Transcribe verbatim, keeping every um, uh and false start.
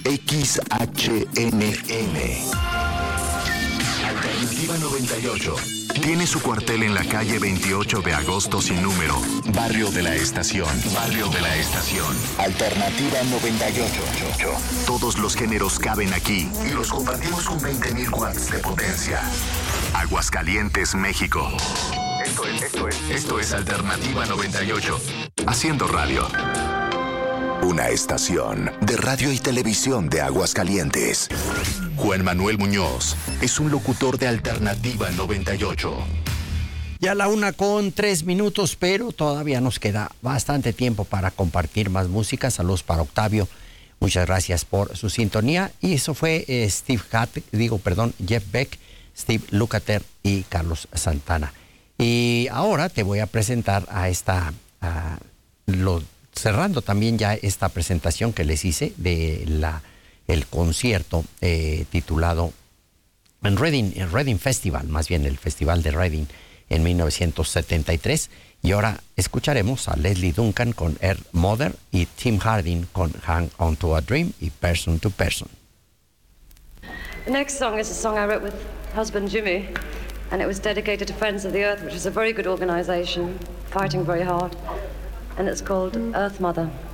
X H N M. Alternativa noventa y ocho. Tiene su cuartel en la calle veintiocho de agosto sin número. Barrio de la Estación. Barrio de la Estación. Alternativa noventa y ocho. Todos los géneros caben aquí y los compartimos con veinte mil watts de potencia. Aguascalientes, México. Esto es, esto es, esto es Alternativa noventa y ocho. Haciendo radio. Una estación de radio y televisión de Aguascalientes. Juan Manuel Muñoz es un locutor de Alternativa noventa y ocho. Ya la una con tres minutos, pero todavía nos queda bastante tiempo para compartir más música. Saludos para Octavio. Muchas gracias por su sintonía. Y eso fue eh, Steve Hatt, digo, perdón, Jeff Beck, Steve Lukather y Carlos Santana. Y ahora te voy a presentar a esta, a lo, cerrando también ya esta presentación que les hice de la el concierto eh, titulado en Reading, en Reading Festival, más bien el Festival de Reading en mil novecientos setenta y tres. Y ahora escucharemos a Leslie Duncan con Earth Mother y Tim Harding con Hang On To A Dream y Person To Person. The next song is a song I wrote with husband Jimmy, and it was dedicated to Friends of the Earth, which is a very good organization, fighting very hard, and it's called Earth Mother.